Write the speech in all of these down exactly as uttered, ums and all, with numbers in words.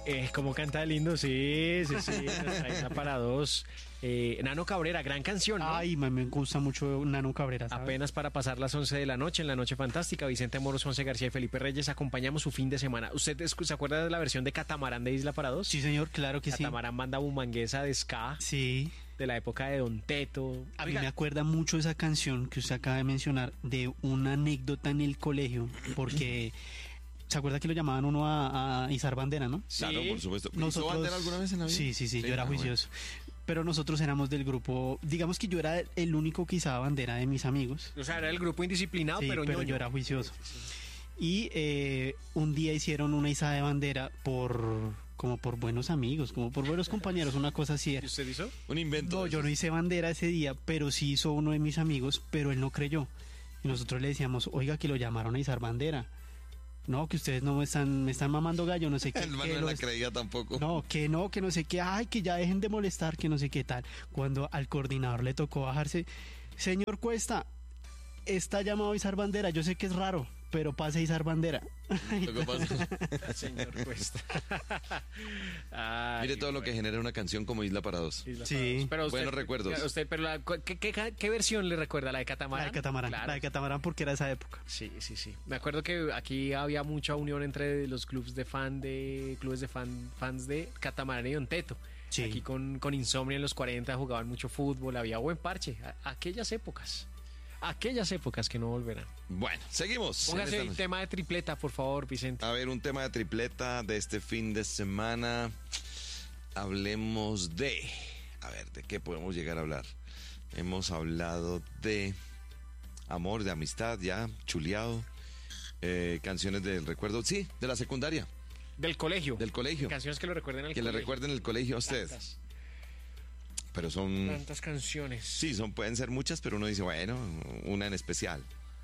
Eh, como canta lindo, sí, sí, sí. Nuestra Isla para dos. Eh, Nano Cabrera, gran canción, ¿no? Ay, me, me gusta mucho Nano Cabrera, ¿sabes? Apenas para pasar las once de la noche, en la noche fantástica, Vicente Moros, Once García y Felipe Reyes acompañamos su fin de semana. ¿Usted se acuerda de la versión de Catamarán de Isla para dos? Sí, señor, claro que Catamarán, banda bumanguesa de ska. Sí. De la época de Don Teto. A Oiga, mí me acuerda mucho esa canción que usted acaba de mencionar de una anécdota en el colegio, porque ¿se acuerda que lo llamaban uno a, a izar bandera, no? Claro, Sí. por supuesto. ¿Hizo Nosotros- bandera alguna vez en la vida? Sí, sí, sí, yo era ah, bueno. juicioso. Pero nosotros éramos del grupo, digamos que yo era el único que izaba bandera de mis amigos. O sea, era el grupo indisciplinado, Sí, pero, pero, ñoño. yo era juicioso. Y eh, un día hicieron una izada de bandera por como por buenos amigos, como por buenos compañeros, una cosa así ¿Y era. usted hizo? Un invento. No, de yo no esos. hice bandera ese día, pero sí hizo uno de mis amigos, pero él no creyó. Y nosotros le decíamos, oiga, que lo llamaron a izar bandera. No, que ustedes no me están, me están mamando gallo, no sé qué. El man que no lo la es- creía tampoco. No, que no, que no sé qué, ay, que ya dejen de molestar, que no sé qué tal. Cuando al coordinador le tocó bajarse, señor Cuesta, está llamado a izar bandera, yo sé que es raro, pero pase a izar bandera. Lo que pasa- Señor Cuesta. Ay, Mire todo lo que bueno. genera una canción como Isla para dos. Isla Sí. para dos. Pero usted, Buenos recuerdos. Usted, pero la- ¿qué, qué, qué versión le recuerda? ¿La de Catamarán? La de Catamarán, Claro. la de Catamarán porque era esa época. Sí, sí, sí. Me acuerdo que aquí había mucha unión entre los clubes de fan de clubes de fan, fans de Catamarán y Don Teto. Sí. Aquí con, con Insomnia en los cuarenta jugaban mucho fútbol, había buen parche. A- aquellas épocas. Aquellas épocas que no volverán. Bueno, seguimos. en Póngase esta el noche. tema de tripleta, por favor, Vicente. A ver, un tema de tripleta de este fin de semana. Hablemos de... A ver, ¿de qué podemos llegar a hablar? Hemos hablado de amor, de amistad, ya, chuleado. Eh, canciones del recuerdo, sí, de la secundaria, Del colegio. del colegio. Canciones que lo recuerden al Que le colegio. recuerden el colegio a usted. Tantas, Pero son... tantas canciones. Sí, son, pueden ser muchas, pero uno dice, bueno, una en especial.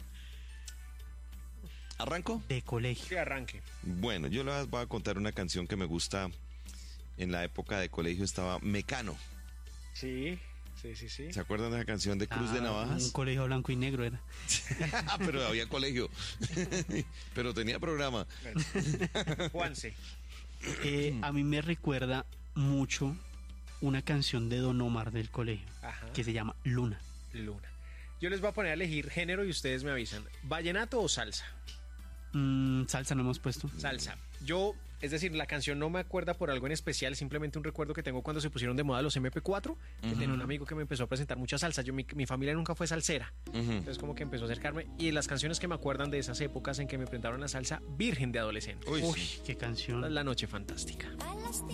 ¿Arranco? De colegio. Que arranque. Bueno, yo les voy a contar una canción que me gusta. En la época de colegio estaba Mecano. Sí, sí, sí, sí. ¿Se acuerdan de la canción de Cruz de Ah, Un Navajas? colegio blanco y negro era. Pero había colegio. Pero tenía programa. Juanse. Eh, a mí me recuerda mucho una canción de Don Omar del colegio Ajá. que se llama Luna. Luna. Yo les voy a poner a elegir género y ustedes me avisan. ¿Vallenato o salsa? Mm, salsa no hemos puesto. Salsa. Yo, es decir, la canción no me acuerda por algo en especial, simplemente un recuerdo que tengo cuando se pusieron de moda los eme pe cuatro, que tenía un amigo que me empezó a presentar mucha salsa. Yo, mi, mi familia nunca fue salsera, entonces como que empezó a acercarme. Y las canciones que me acuerdan de esas épocas en que me presentaron la salsa, Virgen de adolescente. Uy, Uy, sí. qué canción. La noche fantástica. A las